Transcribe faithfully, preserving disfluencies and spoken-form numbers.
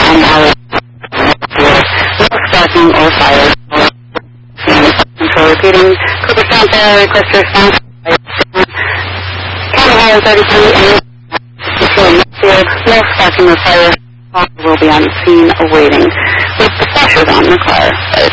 and our no sparking or fire. Control repeating. Cooperstown Fire request to response. County Highway thirty-three and Field, no sparking or fire. Will be on scene awaiting with the flashers on the car.